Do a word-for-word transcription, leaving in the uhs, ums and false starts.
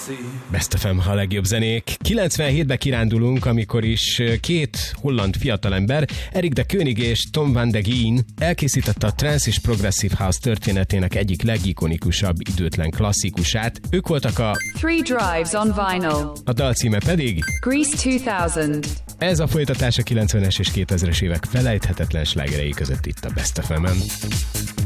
Best ef em, a legjobb zenék. kilencvenhétbe kirándulunk, amikor is két holland fiatalember, Erik de König és Tom van de Geen elkészítette a trance és progressive house történetének egyik legikonikusabb időtlen klasszikusát. Ők voltak a Three Drives on Vinyl. A dal címe pedig Grease kétezer. Ez a folytatás a kilencvenes és kétezres évek felejthetetlen slágerei között itt a Best ef em-en.